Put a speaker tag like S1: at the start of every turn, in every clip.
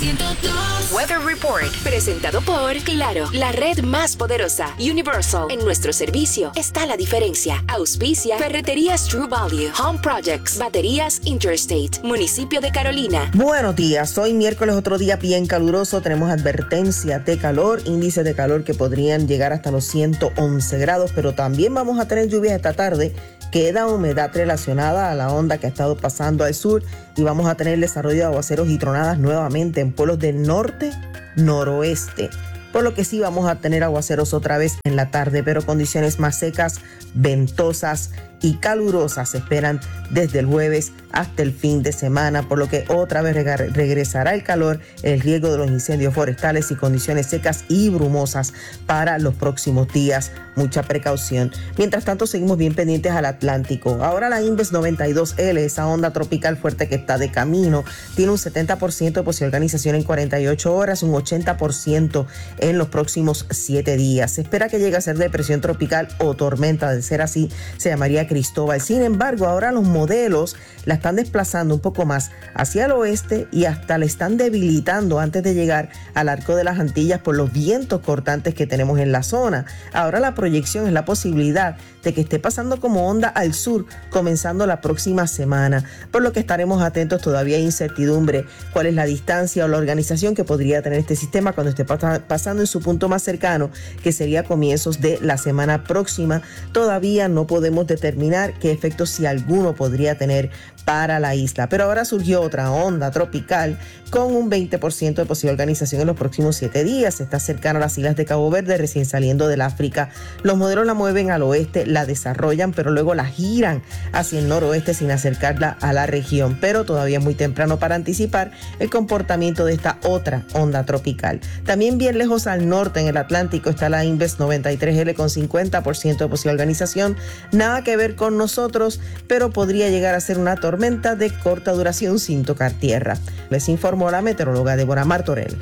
S1: 102.
S2: Weather Report, presentado por Claro, la red más poderosa. Universal, en nuestro servicio está la diferencia. Auspicia Ferreterías True Value, Home Projects, Baterías Interstate, Municipio de Carolina.
S3: Buenos días, hoy miércoles, otro día bien caluroso. Tenemos advertencia de calor, índices de calor que podrían llegar hasta los 111 grados, pero también vamos a tener lluvias esta tarde. Queda humedad relacionada a la onda que ha estado pasando al sur y vamos a tener el desarrollo de aguaceros y tronadas nuevamente en pueblos del norte, noroeste. Por lo que sí vamos a tener aguaceros otra vez en la tarde, pero condiciones más secas, ventosas y calurosas se esperan desde el jueves hasta el fin de semana, por lo que otra vez regresará el calor, el riesgo de los incendios forestales y condiciones secas y brumosas para los próximos días. Mucha precaución. Mientras tanto, seguimos bien pendientes al Atlántico. Ahora la Inves 92L, esa onda tropical fuerte que está de camino, tiene un 70% de posible organización en 48 horas, un 80% en los próximos 7 días. Se espera que llegue a ser depresión tropical o tormenta. De ser así, se llamaría Cristóbal. Sin embargo, ahora los modelos la están desplazando un poco más hacia el oeste y hasta la están debilitando antes de llegar al arco de las Antillas por los vientos cortantes que tenemos en la zona. Ahora la proyección es la posibilidad de que esté pasando como onda al sur comenzando la próxima semana, por lo que estaremos atentos. Todavía hay incertidumbre cuál es la distancia o la organización que podría tener este sistema cuando esté pasando en su punto más cercano, que sería comienzos de la semana próxima. Todavía no podemos determinar qué efectos, si alguno, podría tener para la isla. Pero ahora surgió otra onda tropical con un 20% de posible organización en los próximos 7 días. Está cercana a las islas de Cabo Verde, recién saliendo del África. Los modelos la mueven al oeste, la desarrollan, pero luego la giran hacia el noroeste sin acercarla a la región. Pero todavía es muy temprano para anticipar el comportamiento de esta otra onda tropical. También bien lejos al norte, en el Atlántico, está la Inves 93L con 50% de posible organización. Nada que ver con nosotros, pero podría llegar a ser una tormenta de corta duración sin tocar tierra. Les informó la meteoróloga Débora Martorell.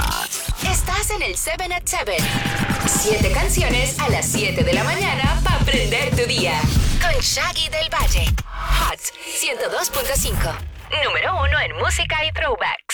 S2: Estás en el 7 at 7. 7 canciones a las 7 de la mañana para prender tu día. Con Shaggy del Valle. Hot 102.5. Número 1 en música y throwback.